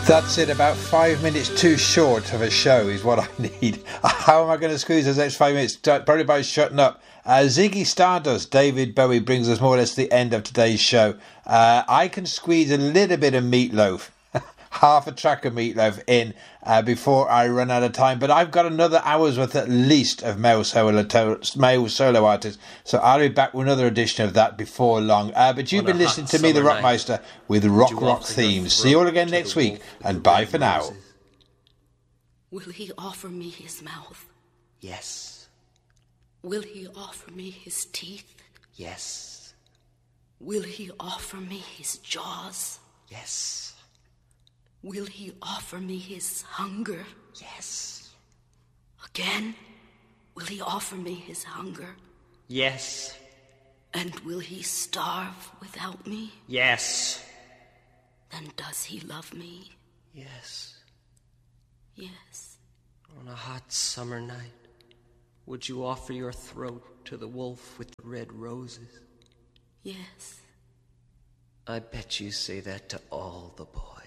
That's it, about 5 minutes too short of a show is what I need. How am I going to squeeze those next 5 minutes? Probably by shutting up. Ziggy Stardust, David Bowie brings us more or less to the end of today's show. I can squeeze a little bit of Meatloaf, half a track of Meatloaf in before I run out of time. But I've got another hour's worth at least of male solo artists. So I'll be back with another edition of that before long. But you've been listening to me, the Rockmeister, with Rock Themes. See you all again next week, and bye for now. Will he offer me his mouth? Yes. Will he offer me his teeth? Yes. Will he offer me his jaws? Yes. Will he offer me his hunger? Yes. Again, will he offer me his hunger? Yes. And will he starve without me? Yes. Then does he love me? Yes. Yes. On a hot summer night, would you offer your throat to the wolf with the red roses? Yes. I bet you say that to all the boys.